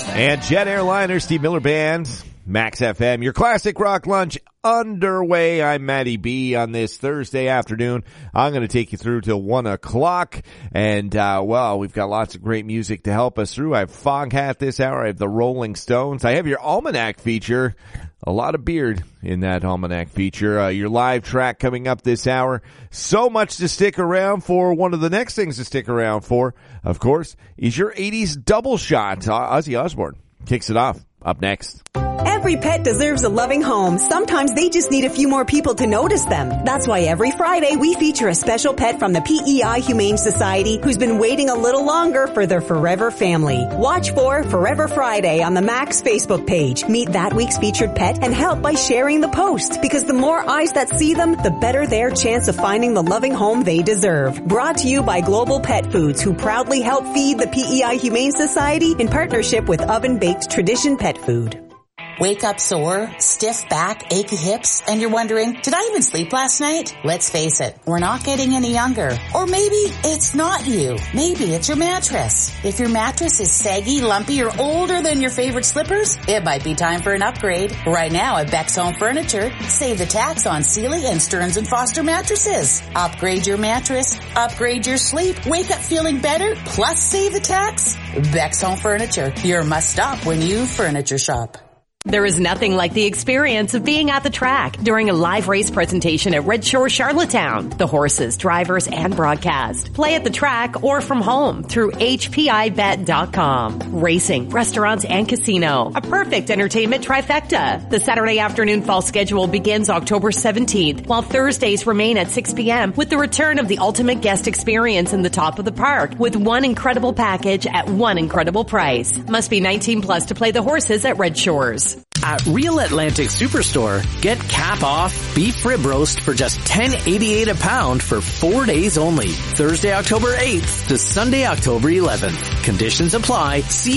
And Jet Airliner, Steve Miller Band, Max FM, your classic rock lunch underway. I'm Matty B on this Thursday afternoon. I'm going to take you through till 1 o'clock. And, we've got lots of great music to help us through. I have Foghat this hour. I have the Rolling Stones. I have your Almanac feature. A lot of beard in that Almanac feature. Your live track coming up this hour. So much to stick around for. One of the next things to stick around for, of course, is your 80s double shot. Ozzy Osbourne kicks it off. Up next. Every pet deserves a loving home. Sometimes they just need a few more people to notice them. That's why every Friday we feature a special pet from the PEI Humane Society who's been waiting a little longer for their forever family. Watch for Forever Friday on the Max Facebook page. Meet that week's featured pet and help by sharing the post, because the more eyes that see them, the better their chance of finding the loving home they deserve. Brought to you by Global Pet Foods, who proudly help feed the PEI Humane Society in partnership with Oven Baked Tradition Pet Food. Wake up sore, stiff back, achy hips, and you're wondering, did I even sleep last night? Let's face it, we're not getting any younger. Or maybe it's not you. Maybe it's your mattress. If your mattress is saggy, lumpy, or older than your favorite slippers, it might be time for an upgrade. Right now at Beck's Home Furniture, save the tax on Sealy and Stearns & Foster mattresses. Upgrade your mattress, upgrade your sleep, wake up feeling better, plus save the tax. Beck's Home Furniture, your must-stop when you furniture shop. There is nothing like the experience of being at the track during a live race presentation at Red Shore Charlottetown. The horses, drivers, and broadcast. Play at the track or from home through HPIBet.com. Racing, restaurants, and casino. A perfect entertainment trifecta. The Saturday afternoon fall schedule begins October 17th, while Thursdays remain at 6 p.m. with the return of the ultimate guest experience in the top of the park with one incredible package at one incredible price. Must be 19 plus to play the horses at Red Shores. At Real Atlantic Superstore, get cap off beef rib roast for just $10.88 a pound for 4 days only. Thursday, October 8th to Sunday, October 11th. Conditions apply. See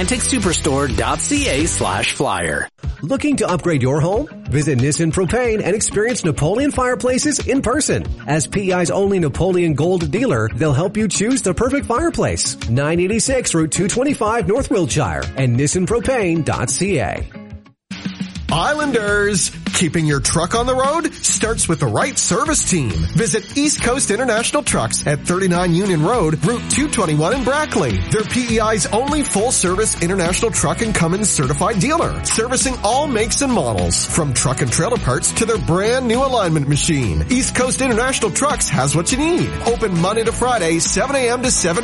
AtlanticSuperstore.ca/flyer. Looking to upgrade your home? Visit Nissan Propane and experience Napoleon fireplaces in person. As PEI's only Napoleon Gold dealer, they'll help you choose the perfect fireplace. 986 Route 225 North Wiltshire and nissanpropane.ca. Islanders, keeping your truck on the road starts with the right service team. Visit East Coast International Trucks at 39 Union Road, Route 221 in Brackley. They're PEI's only full-service international truck and Cummins certified dealer, servicing all makes and models, from truck and trailer parts to their brand new alignment machine. East Coast International Trucks has what you need. Open Monday to Friday, 7 a.m. to 7